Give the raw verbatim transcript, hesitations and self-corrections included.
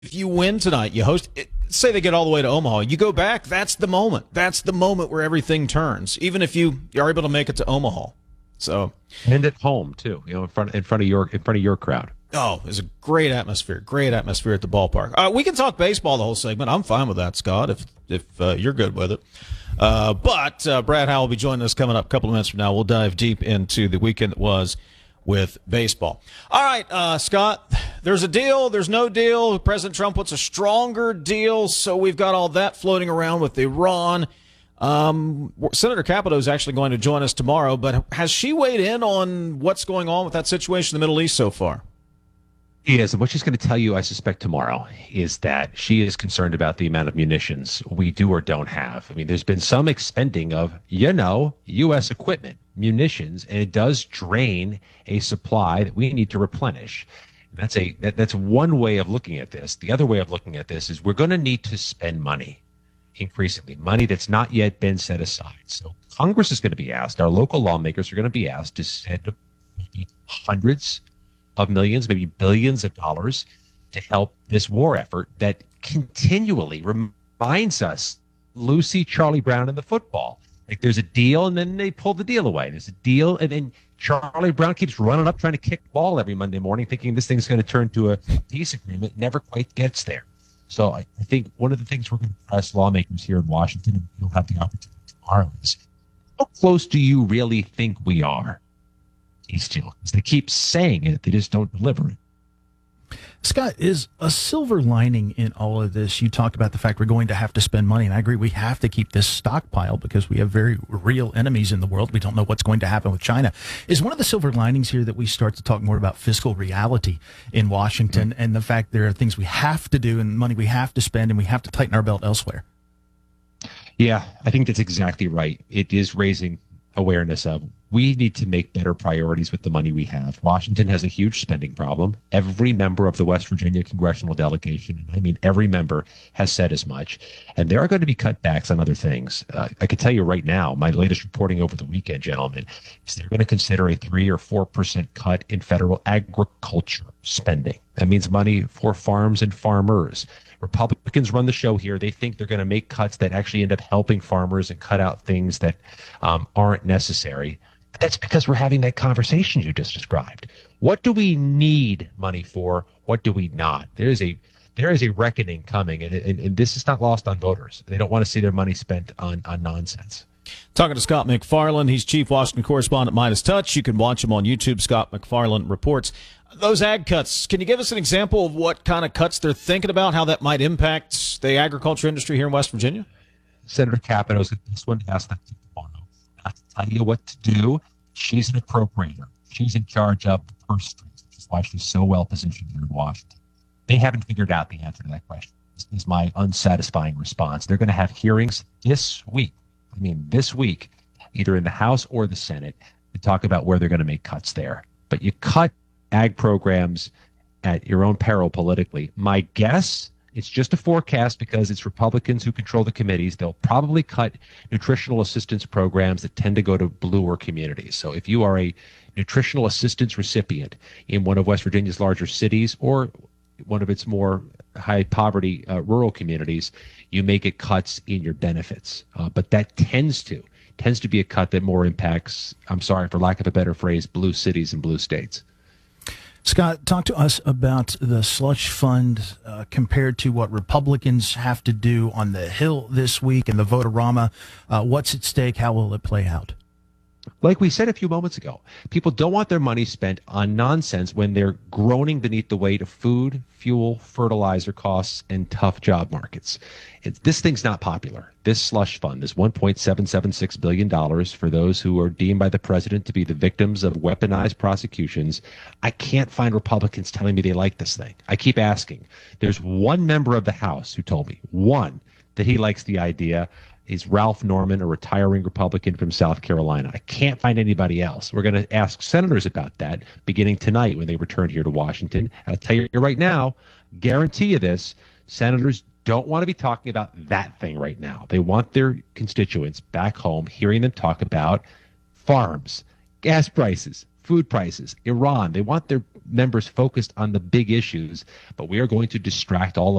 if you win tonight, you host, say they get all the way to Omaha, you go back, that's the moment. That's the moment where everything turns, even if you are able to make it to Omaha. So, and at home too, you know, in front in front of your in front of your crowd. Oh, it's a great atmosphere. Great atmosphere at the ballpark. Uh, we can talk baseball the whole segment. I'm fine with that, Scott, if if uh, you're good with it. Uh, but uh, Brad Howell will be joining us coming up a couple of minutes from now. We'll dive deep into the weekend that was with baseball. All right, uh, Scott, there's a deal, there's no deal. President Trump wants a stronger deal, so we've got all that floating around with Iran. Um, Senator Capito is actually going to join us tomorrow, but has she weighed in on what's going on with that situation in the Middle East so far? Yes, and what she's going to tell you, I suspect, tomorrow is that she is concerned about the amount of munitions we do or don't have. I mean, there's been some expending of, you know, U S equipment, munitions, and it does drain a supply that we need to replenish. That's a that, that's one way of looking at this. The other way of looking at this is we're going to need to spend money increasingly, money that's not yet been set aside. So Congress is going to be asked, our local lawmakers are going to be asked to send maybe hundreds of millions, maybe billions of dollars to help this war effort that continually reminds us Lucy, Charlie Brown, and the football. Like there's a deal and then they pull the deal away. There's a deal and then Charlie Brown keeps running up trying to kick the ball every Monday morning thinking this thing's going to turn to a peace agreement. Never quite gets there. So I, I think one of the things we're going to press lawmakers here in Washington, and you'll have the opportunity tomorrow, is how close do you really think we are? Deal, because they keep saying it, they just don't deliver it. Scott, is a silver lining in all of this? You talked about the fact we're going to have to spend money, and I agree we have to keep this stockpile because we have very real enemies in the world. We don't know what's going to happen with China. Is one of the silver linings here that we start to talk more about fiscal reality in Washington mm-hmm. and the fact there are things we have to do and money we have to spend and we have to tighten our belt elsewhere? Yeah, I think that's exactly right. It is raising awareness of we need to make better priorities with the money we have. Washington has a huge spending problem. Every member of the West Virginia congressional delegation, I mean every member, has said as much. And there are going to be cutbacks on other things. Uh, I can tell you right now, my latest reporting over the weekend, gentlemen, is they're going to consider a three or four percent cut in federal agriculture spending. That means money for farms and farmers. Republicans run the show here. They think they're going to make cuts that actually end up helping farmers and cut out things that um, aren't necessary. But that's because we're having that conversation you just described. What do we need money for? What do we not? There is a there is a reckoning coming, and, and, and this is not lost on voters. They don't want to see their money spent on, on nonsense. Talking to Scott MacFarlane. He's Chief Washington Correspondent, Midas Touch. You can watch him on YouTube. Scott MacFarlane reports. Those ag cuts, can you give us an example of what kind of cuts they're thinking about, how that might impact the agriculture industry here in West Virginia? Senator Capito's this one asked them tomorrow not to tell you what to do. She's an appropriator. She's in charge of the purse strings, which is why she's so well positioned here in Washington. They haven't figured out the answer to that question. This is my unsatisfying response. They're going to have hearings this week. I mean, this week, either in the House or the Senate, to talk about where they're going to make cuts there. But you cut ag programs at your own peril politically. My guess, it's just a forecast because it's Republicans who control the committees. They'll probably cut nutritional assistance programs that tend to go to bluer communities. So if you are a nutritional assistance recipient in one of West Virginia's larger cities or one of its more high poverty uh, rural communities, you may get cuts in your benefits. Uh, but that tends to tends to be a cut that more impacts, I'm sorry, for lack of a better phrase, blue cities and blue states. Scott, talk to us about the slush fund uh, compared to what Republicans have to do on the Hill this week and the vote-a-rama. Uh, what's at stake? How will it play out? Like we said a few moments ago, people don't want their money spent on nonsense when they're groaning beneath the weight of food, fuel, fertilizer costs, and tough job markets. It's, this thing's not popular. This slush fund, this one point seven seven six billion dollars for those who are deemed by the president to be the victims of weaponized prosecutions, I can't find Republicans telling me they like this thing. I keep asking. There's one member of the House who told me, one, that he likes the idea. Is Ralph Norman, a retiring Republican from South Carolina. I can't find anybody else. We're going to ask senators about that beginning tonight when they return here to Washington. I'll tell you right now, guarantee you this, senators don't want to be talking about that thing right now. They want their constituents back home hearing them talk about farms, gas prices, food prices, Iran. They want their members focused on the big issues, but we are going to distract all of